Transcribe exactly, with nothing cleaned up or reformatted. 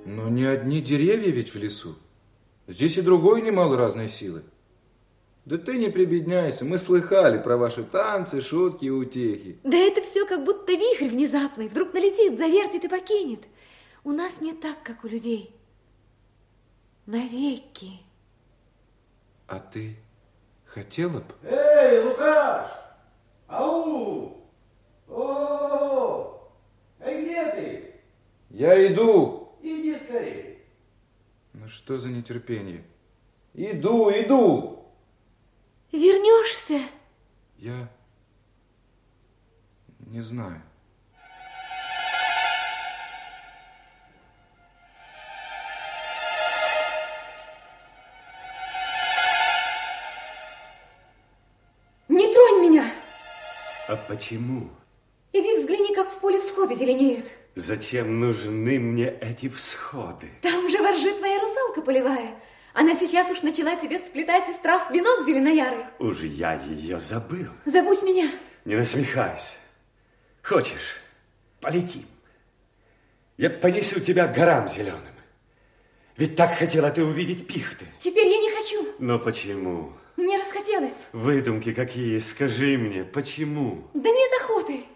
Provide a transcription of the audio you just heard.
Но не одни деревья ведь в лесу. Здесь и другой немало разной силы. Да ты не прибедняйся, мы слыхали про ваши танцы, шутки и утехи. Да это все как будто вихрь внезапный, вдруг налетит, завертит и покинет. У нас не так, как у людей. Навеки. А ты хотела б? Эй, Лукаш! Ау! О! Эй, где ты? Я иду. Иди скорее. Ну что за нетерпение? Иду, иду. Вернешься? Я не знаю. Не тронь меня! А почему? Иди взгляни, как в поле всходы зеленеют. Зачем нужны мне эти всходы? Там же воржит твоя русалка полевая. Она сейчас уж начала тебе сплетать из трав венок зеленоярый. Уж я ее забыл. Забудь меня. Не насмехайся. Хочешь, полетим? Я понесу тебя к горам зеленым. Ведь так хотела ты увидеть пихты. Теперь я не хочу. Но почему? Мне расхотелось. Выдумки какие, скажи мне, почему? Да нет охоты.